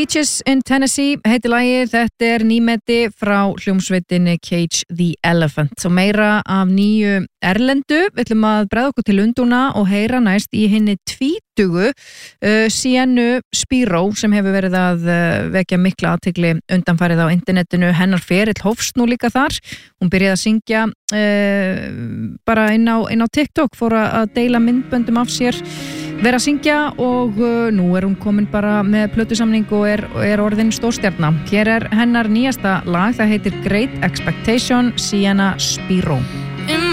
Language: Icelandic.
Beaches in Tennessee heiti lagið, þetta nýmeti frá hljómsveitinni Cage the Elephant og meira af nýju erlendu. Við ætlum að bregða okkur til Lundúna og heyra næst í hinni 20 Siennu Spiro sem hefur verið að vekja mikla athygli undanfarið á internetinu. Hennar ferill hófst nú líka þar. Hún byrjaði að syngja bara inn á TikTok, fór að deila myndböndum af sér, vera að syngja og nú hún komin bara með plötusamning og er orðin stórstjarna. Hér hennar nýjasta lag, það heitir Great Expectation, Sienna Spiro.